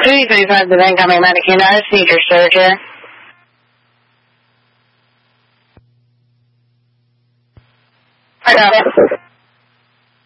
335 to incoming Medicaid. I just need your surgery. I got it.